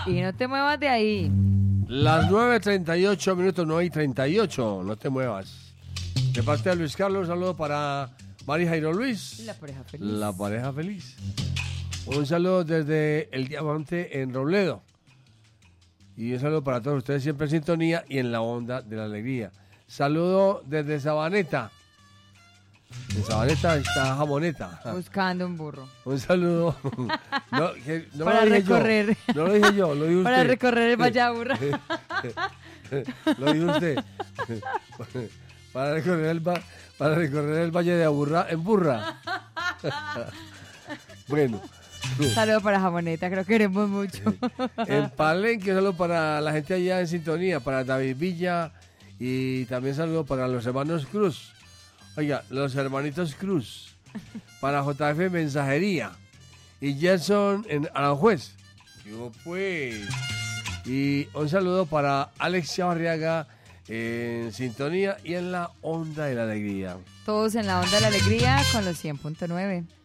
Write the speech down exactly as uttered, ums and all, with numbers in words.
Y no te muevas de ahí. Las nueve treinta y ocho minutos, nueve y treinta y ocho, no te muevas. De parte de Luis Carlos, un saludo para María Jairo Luis. La pareja feliz. La pareja feliz. Un saludo desde El Diamante en Robledo. Y un saludo para todos ustedes, siempre en sintonía y en la onda de la alegría. Saludo desde Sabaneta. En Sabaneta está Jamoneta. Buscando un burro. Un saludo. No, que, no para lo dije recorrer. Yo. No lo dije yo, lo dijo usted. Para recorrer el Valle Aburrá. Lo dijo usted. Para recorrer el, va, para recorrer el Valle de Aburrá en burra. Bueno. Saludo para Jamoneta, creo que queremos mucho. En Palenque, un saludo para la gente allá en sintonía, para David Villa y también saludo para los hermanos Cruz. Oiga, los hermanitos Cruz, para J F Mensajería y Jason en Aranjuez. Yo pues. Y un saludo para Alex Chavarriaga en sintonía y en la onda de la alegría. Todos en la onda de la alegría con los cien punto nueve.